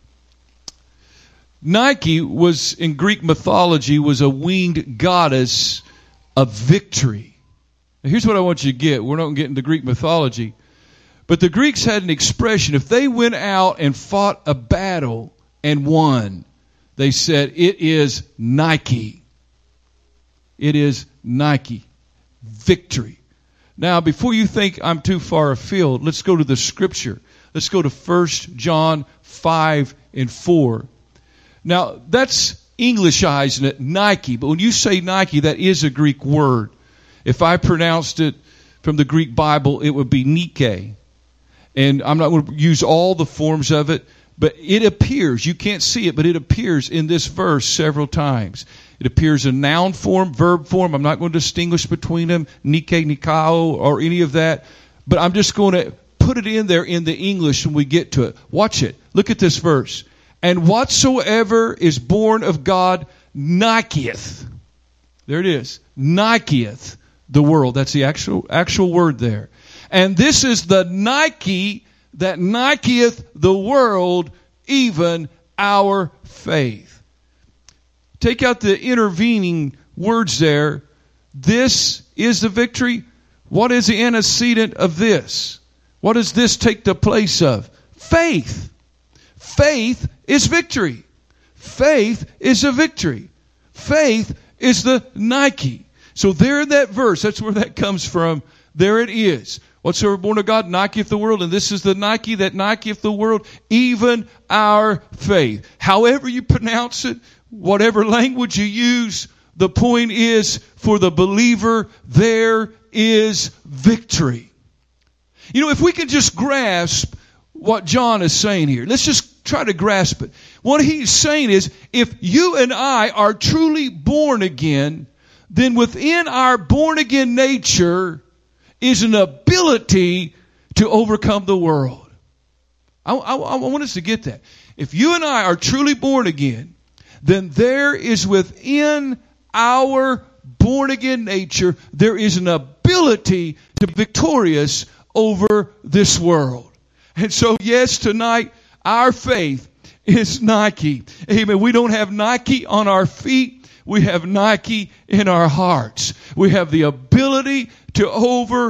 Nike was, in Greek mythology, was a winged goddess of victory. Now here's what I want you to get. We're not going to get into Greek mythology. But the Greeks had an expression. If they went out and fought a battle and won, they said, it is Nike. It is Nike. Victory. Now, before you think I'm too far afield, let's go to the scripture. Let's go to First John five and four. Now, that's Englishizing it, Nike. But when you say Nike, that is a Greek word. If I pronounced it from the Greek Bible, it would be Nike. And I'm not going to use all the forms of it, but it appears, you can't see it, but it appears in this verse several times. It appears in noun form, verb form. I'm not going to distinguish between them, Nike, Nikao, or any of that. But I'm just going to put it in there in the English when we get to it. Watch it. Look at this verse. And whatsoever is born of God Nikeeth. There it is. Nikeeth the world. That's the actual actual word there. And this is the Nike that Nikeeth the world, even our faith. take out the intervening words there. This is the victory. What is the antecedent of this? What does this take the place of? Faith. Faith is victory. Faith is a victory. Faith is the Nike. So there in that verse, that's where that comes from. There it is. Whatsoever born of God, Niketh the world. And this is the Nike that Niketh the world, even our faith. However you pronounce it, whatever language you use, the point is, for the believer, there is victory. You know, if we can just grasp what John is saying here, let's just try to grasp it. What he's saying is, if you and I are truly born again, then within our born again nature is an ability to overcome the world. I, I, I want us to get that. If you and I are truly born again, then there is within our born again nature, there is an ability to be victorious over this world. And so, yes, tonight, our faith is Nike. Amen. We don't have Nike on our feet. We have Nike in our hearts. We have the ability to over